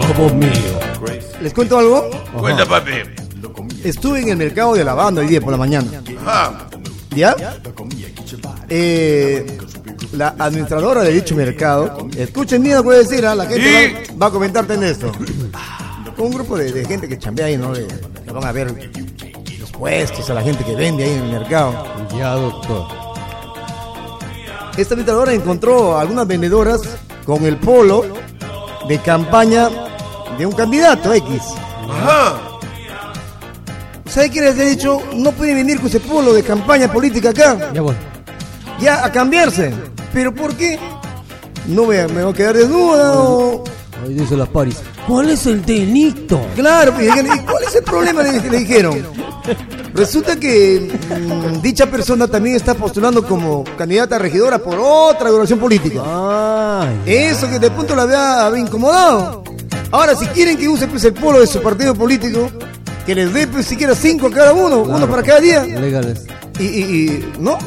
Vos mío. ¿Les cuento algo? Cuenta, papi. Estuve en el mercado de Lavanda hoy día por la mañana. Ajá. ¿Ya? La administradora de dicho mercado, escuchen bien lo que voy a decir, la gente va a comentarte en esto. Un grupo de gente que chambea ahí, ¿no? Que van a ver los puestos, a la gente que vende ahí en el mercado. Ya, doctor. Esta administradora encontró a algunas vendedoras con el polo de campaña de un candidato X. Ajá. ¿Sabe qué les he dicho? No pueden venir con ese polo de campaña política acá. Ya voy. Ya a cambiarse. ¿Pero por qué? No me voy a quedar desnuda o... Ahí dice la Paris. ¿Cuál es el delito? Claro, ¿y cuál es el problema? Le dijeron. Resulta que dicha persona también está postulando como candidata a regidora por otra agrupación política. Eso que de punto la había incomodado. Ahora, si quieren que use pues el polo de su partido político, que les dé pues siquiera 5 a cada uno, claro, uno para cada día. Legales. Y ¿no?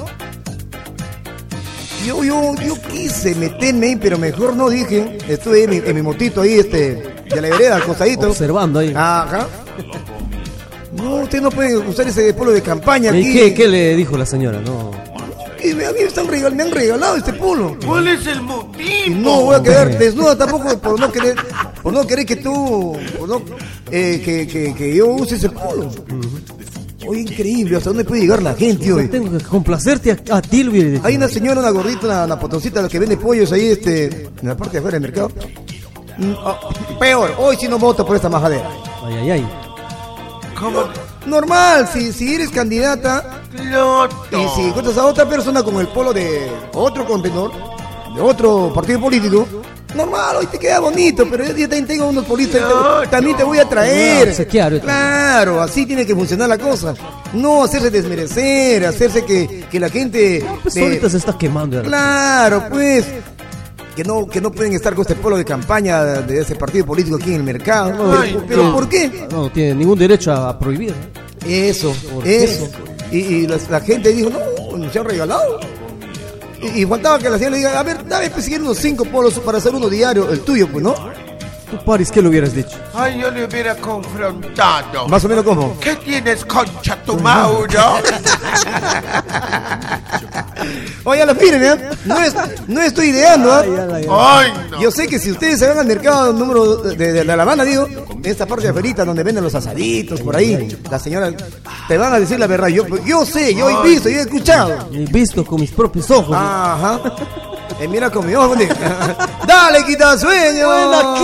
Yo quise meterme ahí, pero mejor no, dije. Estuve en mi motito ahí, de la vereda, acostadito. Observando ahí. Ajá. No, usted no puede usar ese polo de campaña aquí. ¿Y qué le dijo la señora? No. Y me han regalado este polo. ¿Cuál es el motivo? Y no voy a quedar desnuda tampoco por no querer que tú, que yo use ese polo. Oye, increíble, ¿hasta dónde puede llegar la gente hoy? Tengo que complacerte a ti, Luis. Hay una señora, una gordita, una potoncita, la que vende pollos ahí, en la parte de afuera del mercado. Peor, hoy sí no voto por esta majadera. Ay. ¿Cómo? Normal, si eres candidata y si encuentras a otra persona con el polo de otro contenedor, de otro partido político, normal, hoy te queda bonito, pero yo también tengo unos politos, también te voy a traer. Claro, así tiene que funcionar la cosa. No hacerse desmerecer, hacerse que la gente... Pues ahorita se está quemando. Claro, pues... Que no pueden estar con este polo de campaña de ese partido político aquí en el mercado. Pero ¿por qué? No tiene ningún derecho a prohibir. Eso. Y la gente dijo, no, se han regalado. Y faltaba que la señora le diga, a ver, dame pues unos 5 polos para hacer uno diario, el tuyo, pues, ¿no? Tú, Paris, ¿qué le hubieras dicho? Ay, yo le hubiera confrontado. Más o menos, ¿cómo? ¿Qué tienes, concha tu Mauro? Oye, miren, no estoy ideando, Ay, no. Yo sé que si ustedes se van al mercado número de La Habana, digo, en esta parte de afuera donde venden los asaditos, por ahí, la señora, te van a decir la verdad. Yo sé, yo he visto, yo he escuchado. He visto con mis propios ojos. Ajá. Mira con mi ojo. Dale, quita sueño.